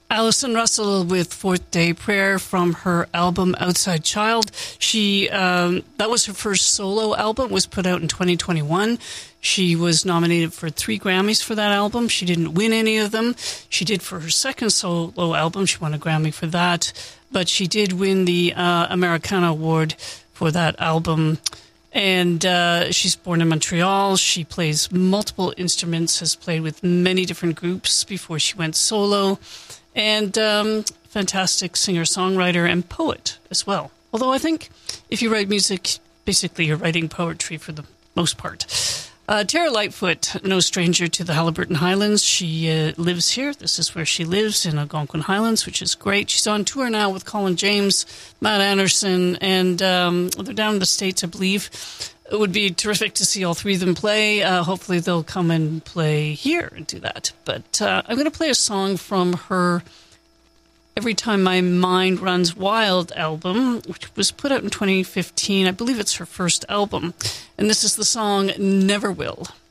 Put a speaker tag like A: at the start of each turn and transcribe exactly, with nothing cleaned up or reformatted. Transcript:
A: Alison Russell with Fourth Day Prayer from her album Outside Child. She um, that was her first solo album. It was put out in twenty twenty-one. She was nominated for three Grammys for that album. She didn't win any of them. She did for her second solo album. She won a Grammy for that. But she did win the uh, Americana Award for that album. And uh, she's born in Montreal. She plays multiple instruments, has played with many different groups before she went solo. And um, fantastic singer-songwriter and poet as well. Although I think if you write music, basically you're writing poetry for the most part. Uh, Tara Lightfoot, no stranger to the Haliburton Highlands. She uh, lives here. This is where she lives, in Algonquin Highlands, which is great. She's on tour now with Colin James, Matt Anderson, and um, they're down in the States, I believe. It would be terrific to see all three of them play. Uh, hopefully they'll come and play here and do that. But uh, I'm going to play a song from her Every Time My Mind Runs Wild album, which was put out in twenty fifteen. I believe it's her first album. And this is the song Never Will.